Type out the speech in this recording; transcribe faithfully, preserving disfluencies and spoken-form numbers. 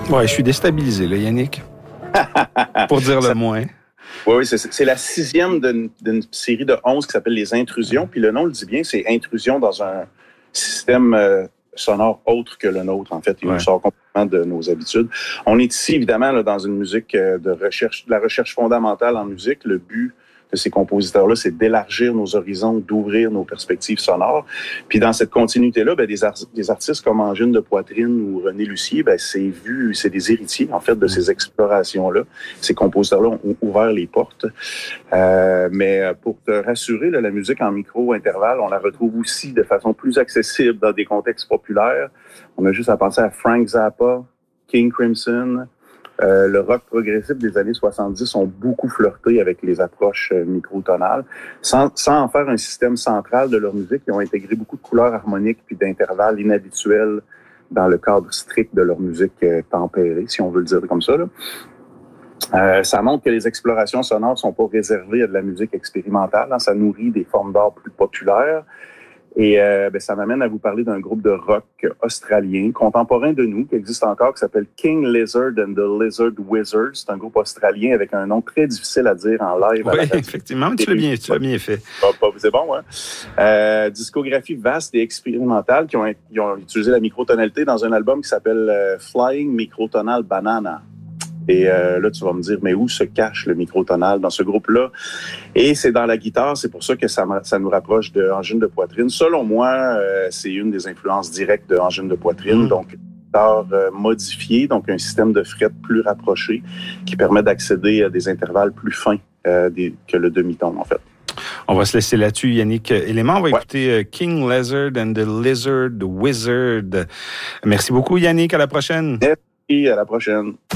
Ouais, je suis déstabilisé, là, Yannick. Pour dire le Ça, moins. oui, oui, c'est, c'est la sixième d'une, d'une série de onze qui s'appelle Les Intrusions. Puis le nom le dit bien, c'est intrusion dans un système euh, sonore autre que le nôtre. En fait, il Ouais. nous sort complètement de nos habitudes. On est ici, évidemment, là, dans une musique euh, de recherche, de la recherche fondamentale en musique. Le but de ces compositeurs-là, c'est d'élargir nos horizons, d'ouvrir nos perspectives sonores. Puis dans cette continuité-là, ben, des, ar- des artistes comme Angine de Poitrine ou René Lucier, ben, c'est vu, c'est des héritiers, en fait, de ces explorations-là. Ces compositeurs-là ont ouvert les portes. Euh, mais pour te rassurer, là, la musique en micro-intervalle, on la retrouve aussi de façon plus accessible dans des contextes populaires. On a juste à penser à Frank Zappa, King Crimson. Euh, le rock progressif des années soixante-dix ont beaucoup flirté avec les approches euh, microtonales, sans, sans en faire un système central de leur musique. Ils ont intégré beaucoup de couleurs harmoniques puis d'intervalles inhabituels dans le cadre strict de leur musique euh, tempérée, si on veut le dire comme ça, là. Euh, ça montre que les explorations sonores sont pas réservées à de la musique expérimentale, hein. Ça nourrit des formes d'art plus populaires. Et euh, ben, ça m'amène à vous parler d'un groupe de rock australien, contemporain de nous, qui existe encore, qui s'appelle King Lizard and the Lizard Wizards. C'est un groupe australien avec un nom très difficile à dire en live. Oui, effectivement, tu l'as bien, tu l'as bien fait. Pas, pas, c'est bon, hein? Euh, discographie vaste et expérimentale, qui ont, qui ont utilisé la microtonalité dans un album qui s'appelle euh, Flying Microtonal Banana. Et euh, là, tu vas me dire, mais où se cache le microtonal dans ce groupe-là? Et c'est dans la guitare, c'est pour ça que ça, ça nous rapproche de Angine de Poitrine. Selon moi, euh, c'est une des influences directes de Angine de Poitrine. Mmh. Donc, une guitare euh, modifiée, donc un système de frettes plus rapproché qui permet d'accéder à des intervalles plus fins euh, des, que le demi-ton, en fait. On va se laisser là-dessus, Yannick Élément. On va ouais. écouter King Lizard and the Lizard Wizard. Merci beaucoup, Yannick. À la prochaine. Merci, à la prochaine.